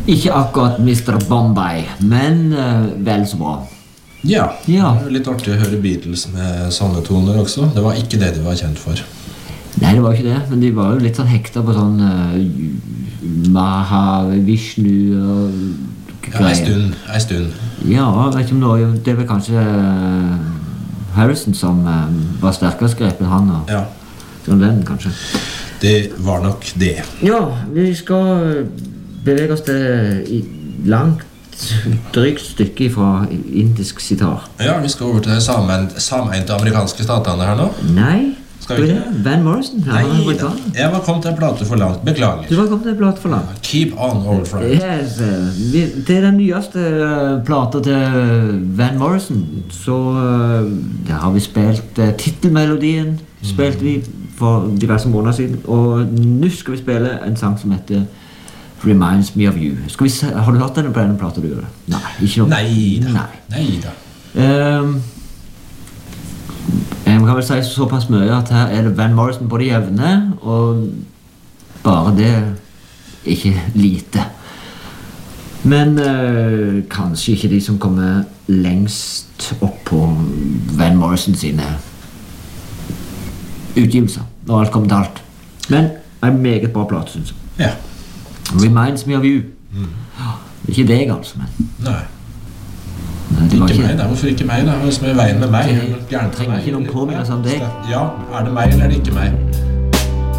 Ikke akkurat Mr. Bombay, men vel så bra. Ja, Ja. det er litt artig å høre Beatles med sånne toner også. Det var ikke det de var kjent for. Nei, det var ikke det, men de var jo litt sånn hekta på sånn Maha, Vishnu og Ja, en stund. Ja, jeg vet ikke om nå, det er vel kanskje Harrison som var sterkere skrepen han og Ja, John Lennon kanskje. det var nok det. Ja, vi skal bevege oss til langt drygt stykke fra indisk sitar. Ja, vi skal over til sameinte amerikanske statene her nå. Nei, Skal vi ikke? Van Morrison. Han var Nei, amerikaner. jeg var kommet til en plate for langt. Beklager. Du var kommet til en plate for langt. Keep on, old friend. Yes, det er den nyeste plata til Van Morrison. Så der har vi spilt titelmelodien. Spilte vi for diverse måneder siden. Og nå skal vi spille en sang som heter Reminds Me of You. Har du hørt denne på denne plata du gjør det? Nei, ikke noe. Nei da. Jeg kan vel si såpass mye at her er det Van Morrison på det jevne, og bare det ikke lite. Men kanskje ikke de som kommer lengst opp på Van Morrison sine utgivelser, når alt kommer til alt. Men en meget bra plate, synes jeg. Ja. Reminds Me of You. Ikke deg, altså, men Nei. det var Ikke meg, da. Hvorfor ikke meg, da? Hva som er veien med meg? Jeg trenger ikke noen påminnelse om deg. Ja, er det meg eller er det ikke meg?